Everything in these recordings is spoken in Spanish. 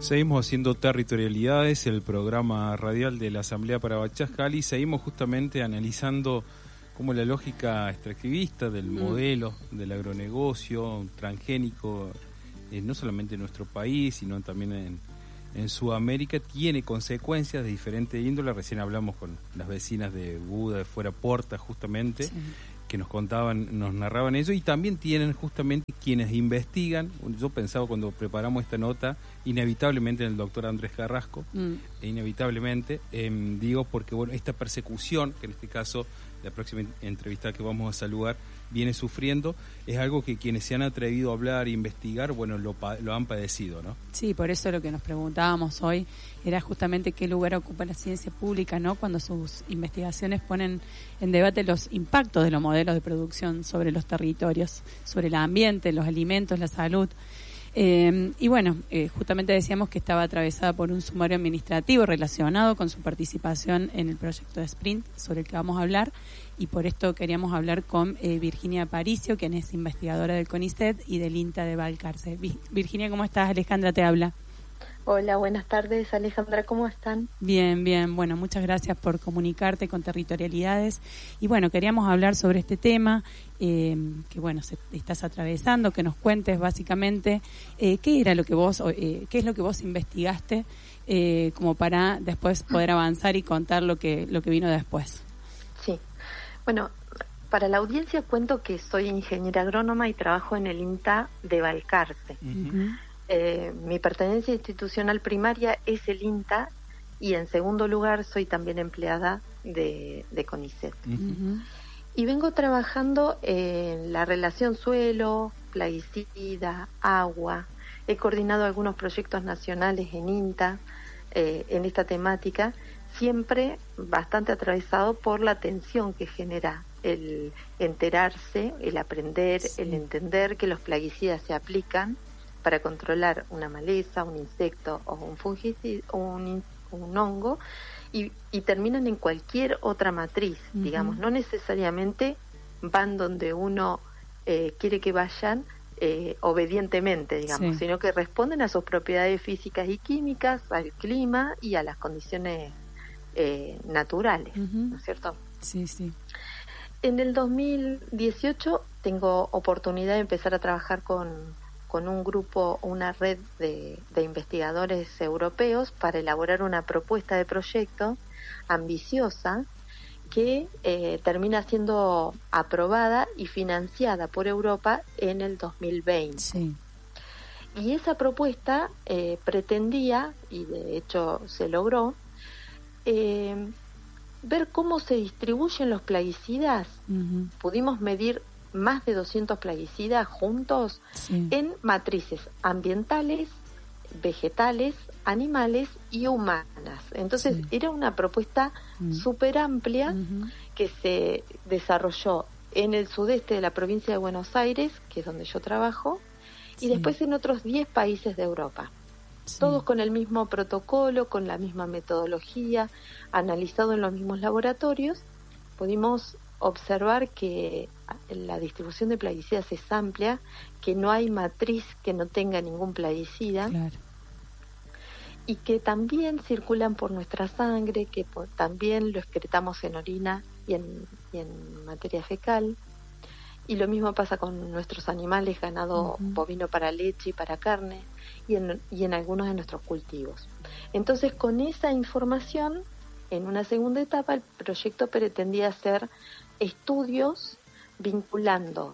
Seguimos haciendo Territorialidades, el programa radial de la Asamblea Parabachás Cali. Seguimos justamente analizando cómo la lógica extractivista del modelo del agronegocio transgénico, no solamente en nuestro país, sino también en Sudamérica, tiene consecuencias de diferente índole. Recién hablamos con las vecinas de Buda, de Fuera Porta, justamente, sí, que nos contaban, nos narraban eso, y también tienen justamente quienes investigan. Yo pensaba cuando preparamos esta nota, inevitablemente en el doctor Andrés Carrasco, inevitablemente, digo, porque bueno, esta persecución, que en este caso la próxima entrevista que vamos a saludar viene sufriendo, es algo que quienes se han atrevido a hablar e investigar, bueno, lo han padecido, ¿no? Sí, por eso lo que nos preguntábamos hoy era justamente qué lugar ocupa la ciencia pública, ¿no? Cuando sus investigaciones ponen en debate los impactos de los modelos de producción sobre los territorios, sobre el ambiente, los alimentos, la salud. Y bueno, justamente decíamos que estaba atravesada por un sumario administrativo relacionado con su participación en el proyecto de Sprint, sobre el que vamos a hablar, y por esto queríamos hablar con Virginia Aparicio, quien es investigadora del CONICET y del INTA de Balcarce. Virginia, ¿cómo estás? Alejandra te habla. Hola, buenas tardes, Alejandra, ¿cómo están? Bien, bien. Bueno, muchas gracias por comunicarte con Territorialidades. Y bueno, queríamos hablar sobre este tema que, bueno, estás atravesando, que nos cuentes básicamente qué era lo que vos, qué es lo que vos investigaste como para después poder avanzar y contar lo que vino después. Sí, bueno, para la audiencia cuento que soy ingeniera agrónoma y trabajo en el INTA de Balcarce. Uh-huh. Mi pertenencia institucional primaria es el INTA y en segundo lugar soy también empleada de CONICET. Uh-huh. Y vengo trabajando en la relación suelo, plaguicida, agua. He coordinado algunos proyectos nacionales en INTA en esta temática, siempre bastante atravesado por la tensión que genera el enterarse, el aprender, sí, el entender que los plaguicidas se aplican para controlar una maleza, un insecto o un fungicida, un hongo, y terminan en cualquier otra matriz, uh-huh, digamos, no necesariamente van donde uno quiere que vayan obedientemente, digamos, sí, sino que responden a sus propiedades físicas y químicas, al clima y a las condiciones naturales, uh-huh, ¿no es cierto? Sí, sí. En el 2018 tengo oportunidad de empezar a trabajar con un grupo, una red de investigadores europeos para elaborar una propuesta de proyecto ambiciosa que termina siendo aprobada y financiada por Europa en el 2020. Sí. Y esa propuesta pretendía, y de hecho se logró, ver cómo se distribuyen los plaguicidas. Uh-huh. Pudimos medir más de 200 plaguicidas juntos, sí, en matrices ambientales, vegetales, animales y humanas. Entonces, sí, era una propuesta súper amplia, uh-huh, que se desarrolló en el sudeste de la provincia de Buenos Aires, que es donde yo trabajo, sí, y después en otros 10 países de Europa. Sí. Todos con el mismo protocolo, con la misma metodología, analizado en los mismos laboratorios. Pudimos observar que la distribución de plaguicidas es amplia, que no hay matriz que no tenga ningún plaguicida, claro, y que también circulan por nuestra sangre, que también lo excretamos en orina y en materia fecal, y lo mismo pasa con nuestros animales, ganado, uh-huh, bovino para leche y para carne, y en algunos de nuestros cultivos. Entonces, con esa información, en una segunda etapa, el proyecto pretendía hacer estudios vinculando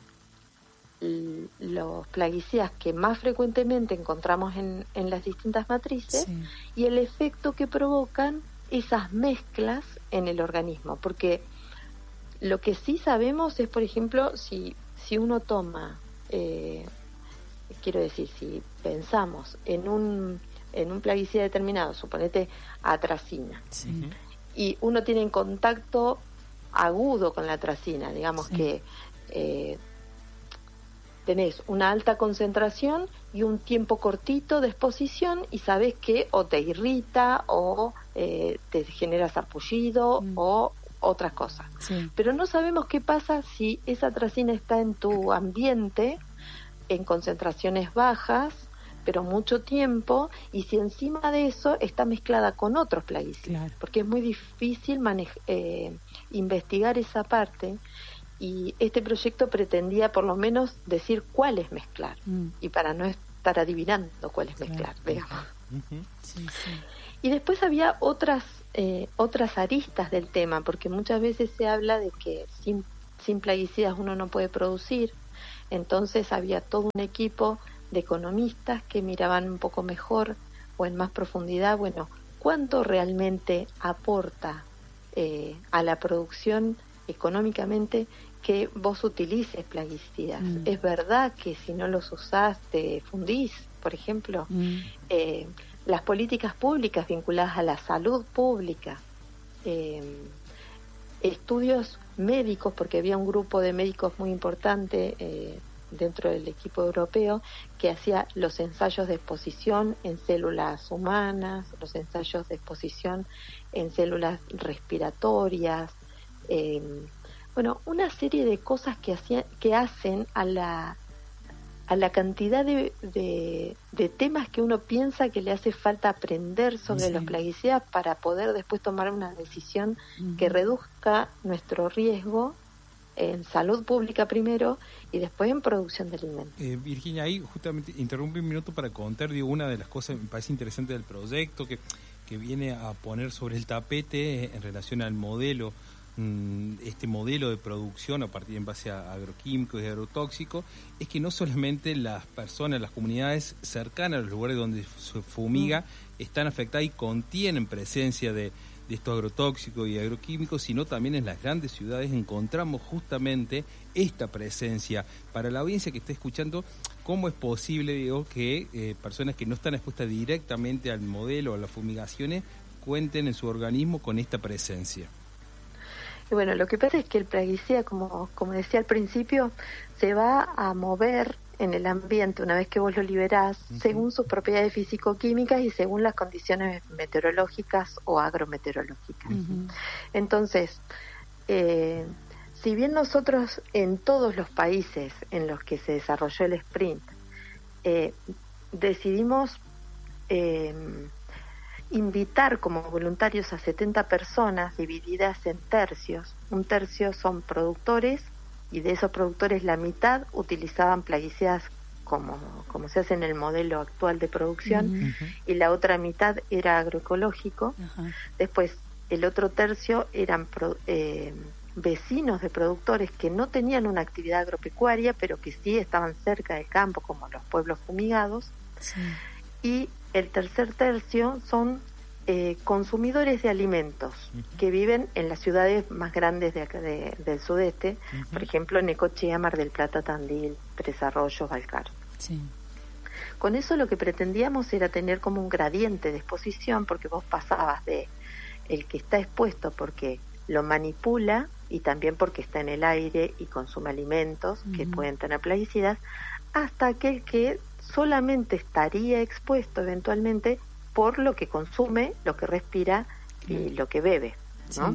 los plaguicidas que más frecuentemente encontramos en las distintas matrices, sí, y el efecto que provocan esas mezclas en el organismo, porque lo que sí sabemos es, por ejemplo, si uno toma, quiero decir, si pensamos en un plaguicida determinado, suponete atracina, sí, y uno tiene en contacto agudo con la atracina, digamos, sí, que tenés una alta concentración y un tiempo cortito de exposición y sabés que o te irrita o te genera sarpullido o otras cosas. Sí. Pero no sabemos qué pasa si esa atracina está en tu ambiente en concentraciones bajas, pero mucho tiempo, y si encima de eso está mezclada con otros plaguicidas, porque es muy difícil investigar esa parte, y este proyecto pretendía por lo menos decir cuál es mezclar, y para no estar adivinando cuál es mezclar, digamos. Y después había otras aristas del tema, porque muchas veces se habla de que sin plaguicidas uno no puede producir. Entonces había todo un equipo de economistas que miraban un poco mejor o en más profundidad, bueno, cuánto realmente aporta a la producción económicamente que vos utilices plaguicidas. Es verdad que si no los usás te fundís, por ejemplo. Las políticas públicas vinculadas a la salud pública, estudios médicos, porque había un grupo de médicos muy importante dentro del equipo europeo que hacía los ensayos de exposición en células humanas, los ensayos de exposición en células respiratorias, una serie de cosas que hacen a la cantidad de temas que uno piensa que le hace falta aprender sobre los plaguicidas para poder después tomar una decisión que reduzca nuestro riesgo en salud pública primero y después en producción de alimentos. Virginia, ahí justamente interrumpí un minuto para contar una de las cosas que me parece interesante del proyecto que viene a poner sobre el tapete en relación al modelo, este modelo de producción a partir en base a agroquímicos y agrotóxicos, es que no solamente las personas, las comunidades cercanas a los lugares donde se fumiga están afectadas y contienen presencia de estos agrotóxicos y agroquímicos, sino también en las grandes ciudades encontramos justamente esta presencia. Para la audiencia que está escuchando, ¿cómo es posible que personas que no están expuestas directamente al modelo o a las fumigaciones cuenten en su organismo con esta presencia? Y bueno, lo que pasa es que el plaguicida, como decía al principio, se va a mover en el ambiente una vez que vos lo liberás, según sus propiedades físico-químicas y según las condiciones meteorológicas o agrometeorológicas. Entonces, si bien nosotros en todos los países en los que se desarrolló el sprint decidimos invitar como voluntarios a 70 personas divididas en tercios. Un tercio son productores y de esos productores la mitad utilizaban plaguicidas como se hace en el modelo actual de producción y la otra mitad era agroecológico. Después el otro tercio eran vecinos de productores que no tenían una actividad agropecuaria pero que sí estaban cerca del campo, como los pueblos fumigados. Y el tercer tercio son consumidores de alimentos que viven en las ciudades más grandes de acá del sudeste, por ejemplo Necochea, Mar del Plata, Tandil, Tres Arroyos, Balcar. Con eso lo que pretendíamos era tener como un gradiente de exposición, porque vos pasabas de el que está expuesto porque lo manipula y también porque está en el aire y consume alimentos que pueden tener plaguicidas, hasta aquel que solamente estaría expuesto eventualmente por lo que consume, lo que respira y lo que bebe, ¿no?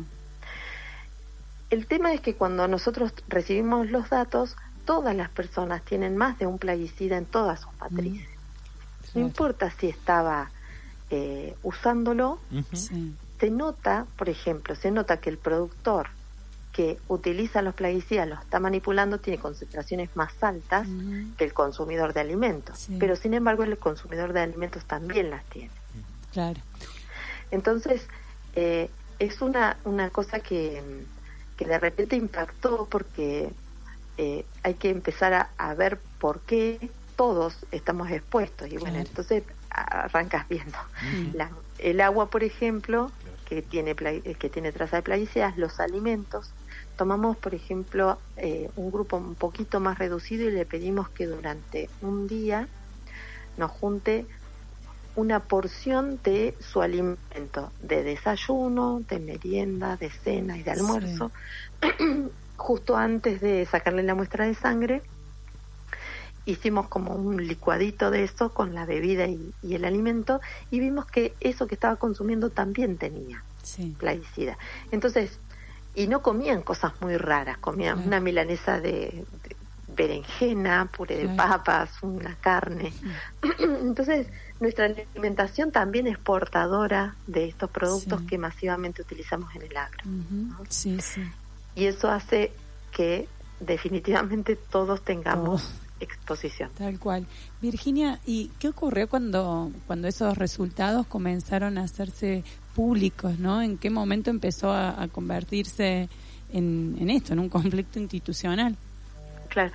El tema es que cuando nosotros recibimos los datos, todas las personas tienen más de un plaguicida en todas sus matrices. No importa si estaba usándolo, se nota, por ejemplo, que el productor que utiliza los plaguicidas, los está manipulando, tiene concentraciones más altas que el consumidor de alimentos. Pero sin embargo el consumidor de alimentos también las tiene. Entonces, es una cosa que de repente impactó porque hay que empezar a ver por qué todos estamos expuestos. Y bueno, entonces arrancas viendo. El agua, por ejemplo, que tiene traza de plaguicidas, los alimentos. Tomamos, por ejemplo, un grupo un poquito más reducido y le pedimos que durante un día nos junte una porción de su alimento, de desayuno, de merienda, de cena y de almuerzo, justo antes de sacarle la muestra de sangre. Hicimos como un licuadito de eso con la bebida y el alimento y vimos que eso que estaba consumiendo también tenía plaguicida. Entonces, y no comían cosas muy raras, comían una milanesa de berenjena, puré de papas, una carne. Entonces, nuestra alimentación también es portadora de estos productos que masivamente utilizamos en el agro, ¿no? Sí, sí. Y eso hace que definitivamente todos tengamos exposición. Tal cual. Virginia, ¿y qué ocurrió cuando esos resultados comenzaron a hacerse públicos, ¿no? ¿En qué momento empezó a convertirse en esto, en un conflicto institucional? Claro.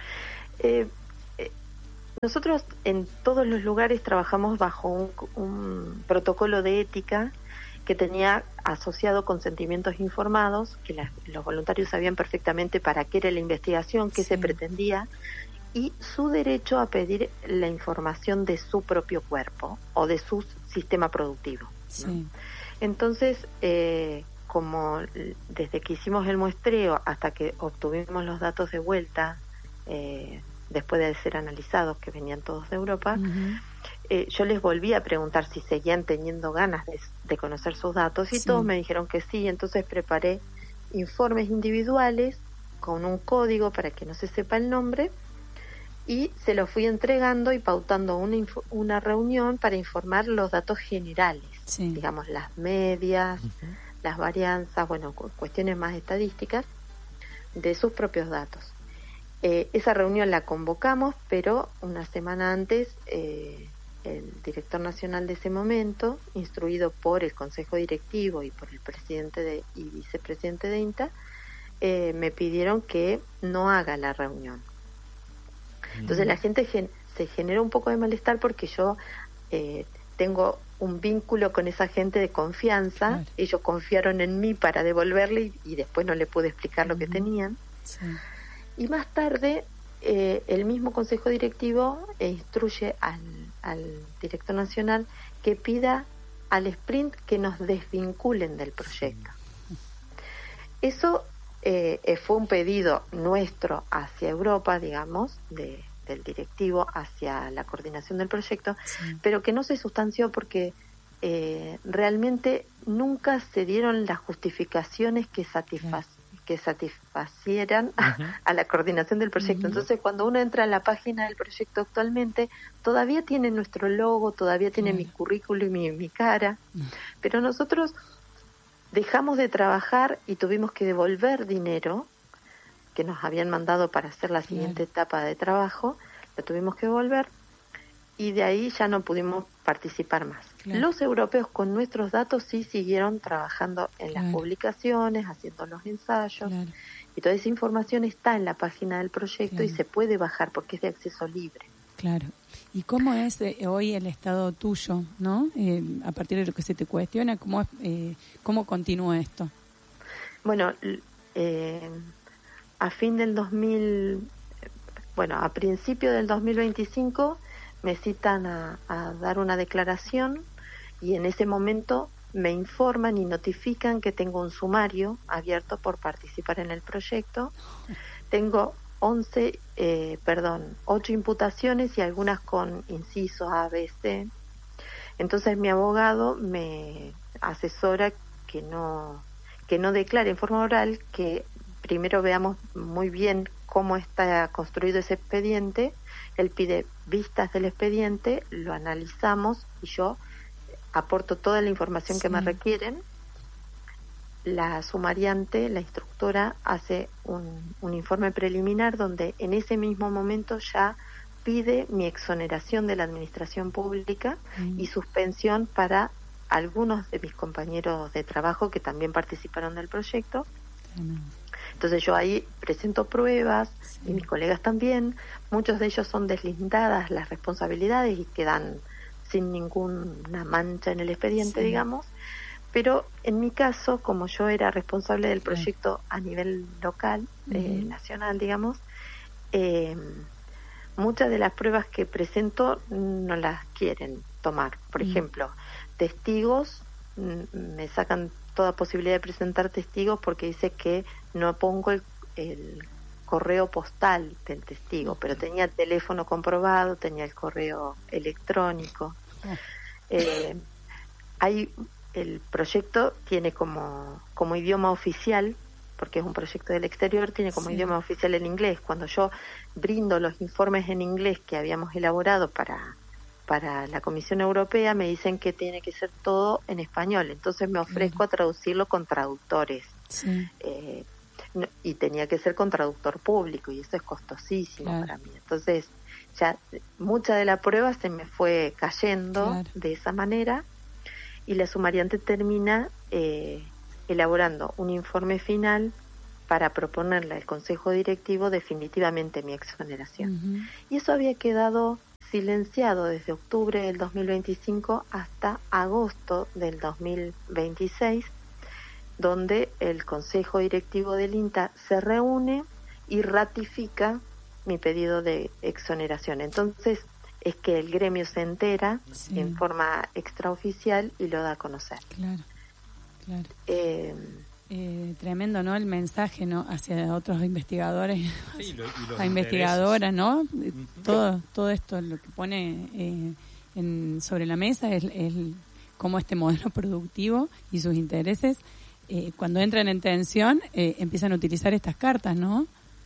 Nosotros en todos los lugares trabajamos bajo un protocolo de ética que tenía asociado consentimientos informados, que los voluntarios sabían perfectamente para qué era la investigación, qué se pretendía, y su derecho a pedir la información de su propio cuerpo o de su sistema productivo, ¿no? Entonces, como desde que hicimos el muestreo hasta que obtuvimos los datos de vuelta, después de ser analizados, que venían todos de Europa, yo les volví a preguntar si seguían teniendo ganas de conocer sus datos, y todos me dijeron que sí. Entonces preparé informes individuales con un código para que no se sepa el nombre, y se los fui entregando y pautando una reunión para informar los datos generales, digamos las medias, las varianzas, bueno, cuestiones más estadísticas de sus propios datos. Esa reunión la convocamos, pero una semana antes el director nacional de ese momento, instruido por el Consejo Directivo y por el presidente y vicepresidente de INTA, me pidieron que no haga la reunión. Entonces la gente se generó un poco de malestar porque yo tengo un vínculo con esa gente de confianza. Ellos confiaron en mí para devolverle y después no le pude explicar lo que tenían. Y más tarde el mismo Consejo Directivo instruye al director nacional que pida al Sprint que nos desvinculen del proyecto. Eso fue un pedido nuestro hacia Europa, digamos, del directivo hacia la coordinación del proyecto, pero que no se sustanció porque realmente nunca se dieron las justificaciones que satisfacieran a la coordinación del proyecto. Entonces, cuando uno entra a la página del proyecto actualmente, todavía tiene nuestro logo, todavía tiene mi currículum y mi cara, pero nosotros dejamos de trabajar y tuvimos que devolver dinero que nos habían mandado para hacer la siguiente etapa de trabajo, lo tuvimos que devolver, y de ahí ya no pudimos participar más. Los europeos con nuestros datos sí siguieron trabajando en las publicaciones, haciendo los ensayos, y toda esa información está en la página del proyecto y se puede bajar porque es de acceso libre. Claro. ¿Y cómo es hoy el estado tuyo, no? A partir de lo que se te cuestiona, ¿cómo continúa esto? Bueno, a principio del 2025 me citan a dar una declaración, y en ese momento me informan y notifican que tengo un sumario abierto por participar en el proyecto. Tengo 8 imputaciones y algunas con incisos A, B, C. Entonces mi abogado me asesora que no declare en forma oral, que primero veamos muy bien cómo está construido ese expediente. Él pide vistas del expediente, lo analizamos y yo aporto toda la información que me requieren. La sumariante, la instructora, hace un informe preliminar donde en ese mismo momento ya pide mi exoneración de la administración pública y suspensión para algunos de mis compañeros de trabajo que también participaron del proyecto. Entonces yo ahí presento pruebas y mis colegas también. Muchos de ellos son deslindadas las responsabilidades y quedan sin ninguna mancha en el expediente, digamos. Pero en mi caso, como yo era responsable del proyecto a nivel local, nacional, digamos, muchas de las pruebas que presento no las quieren tomar. Por ejemplo, testigos, me sacan toda posibilidad de presentar testigos porque dice que no pongo el correo postal del testigo, pero tenía el teléfono comprobado, tenía el correo electrónico. El proyecto tiene como idioma oficial porque es un proyecto del exterior, tiene como idioma oficial el inglés. Cuando yo brindo los informes en inglés que habíamos elaborado para la Comisión Europea, me dicen que tiene que ser todo en español. Entonces me ofrezco a traducirlo con traductores. Y tenía que ser con traductor público, y eso es costosísimo para mí. Entonces ya mucha de la prueba se me fue cayendo de esa manera, y la sumariante termina elaborando un informe final para proponerle al Consejo Directivo definitivamente mi exoneración. Y eso había quedado silenciado desde octubre del 2025 hasta agosto del 2026, donde el Consejo Directivo del INTA se reúne y ratifica mi pedido de exoneración. Entonces es que el gremio se entera en forma extraoficial y lo da a conocer. Claro. Tremendo, ¿no? El mensaje, ¿no? Hacia otros investigadores, y a investigadoras, ¿no? Todo esto lo que pone sobre la mesa es cómo este modelo productivo y sus intereses, cuando entran en tensión, empiezan a utilizar estas cartas, ¿no?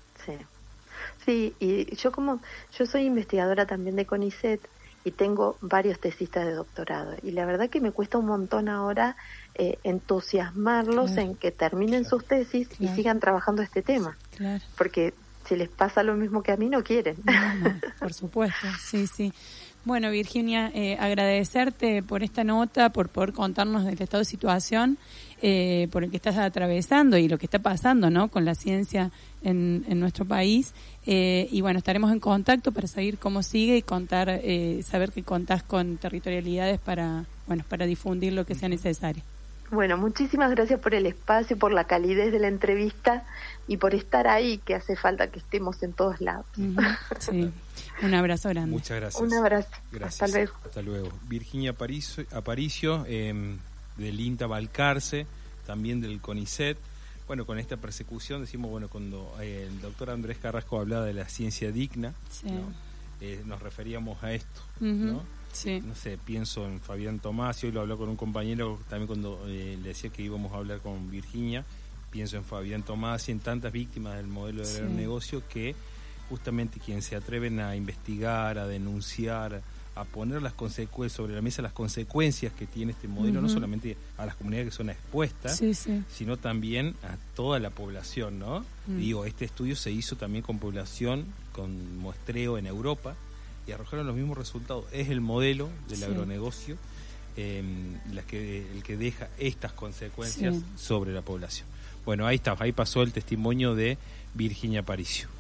Sí, y yo soy investigadora también de CONICET y tengo varios tesistas de doctorado, y la verdad que me cuesta un montón ahora entusiasmarlos en que terminen sus tesis y sigan trabajando este tema, porque si les pasa lo mismo que a mí, no quieren. No, por supuesto, sí. Bueno, Virginia, agradecerte por esta nota, por poder contarnos del estado de situación por el que estás atravesando y lo que está pasando, ¿no?, con la ciencia en nuestro país. Y bueno, estaremos en contacto para seguir cómo sigue y contar, saber que contás con territorialidades para difundir lo que sea necesario. Bueno, muchísimas gracias por el espacio, por la calidez de la entrevista y por estar ahí, que hace falta que estemos en todos lados. Sí, un abrazo grande. Muchas gracias. Un abrazo. Gracias. Hasta luego. Virginia Aparicio, del INTA Balcarce, también del CONICET. Bueno, con esta persecución, decimos, cuando el doctor Andrés Carrasco hablaba de la ciencia digna, ¿no? Nos referíamos a esto, ¿no? Sí. No sé, pienso en Fabián Tomás, y hoy lo habló con un compañero también cuando le decía que íbamos a hablar con Virginia. Pienso en Fabián Tomás y en tantas víctimas del modelo del agronegocio, que justamente quienes se atreven a investigar, a denunciar, a poner las consecuencias sobre la mesa, las consecuencias que tiene este modelo, no solamente a las comunidades que son expuestas, sino también a toda la población, ¿no? Digo, este estudio se hizo también con población, con muestreo en Europa, y arrojaron los mismos resultados. Es el modelo del agronegocio el que deja estas consecuencias sobre la población. Bueno, ahí pasó el testimonio de Virginia Aparicio.